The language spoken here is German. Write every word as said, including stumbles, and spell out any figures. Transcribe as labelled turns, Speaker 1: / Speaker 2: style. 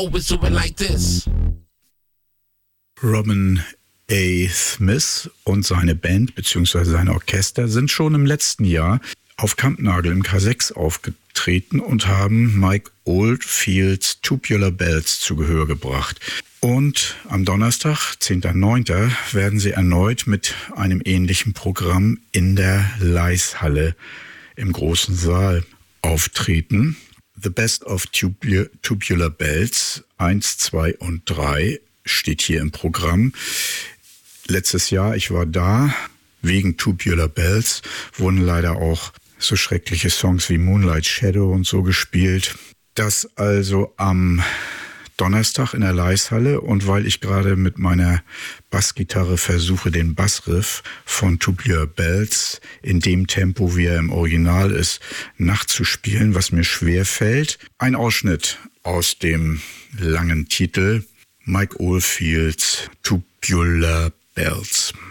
Speaker 1: always do it like this.
Speaker 2: Robin A. Smith und seine Band bzw. sein Orchester sind schon im letzten Jahr auf Kampnagel im K sechs aufgetreten und haben Mike Oldfields Tubular Bells zu Gehör gebracht. Und am Donnerstag, zehnter neunter werden sie erneut mit einem ähnlichen Programm in der Leishalle im großen Saal auftreten. The Best of Tubular, Tubular Bells eins, zwei und drei steht hier im Programm. Letztes Jahr, ich war da, wegen Tubular Bells wurden leider auch so schreckliche Songs wie Moonlight Shadow und so gespielt. Das also am Donnerstag in der Leishalle, und weil ich gerade mit meiner Bassgitarre versuche, den Bassriff von Tubular Bells in dem Tempo, wie er im Original ist, nachzuspielen, was mir schwer fällt. Ein Ausschnitt aus dem langen Titel Mike Oldfields Tubular Bells.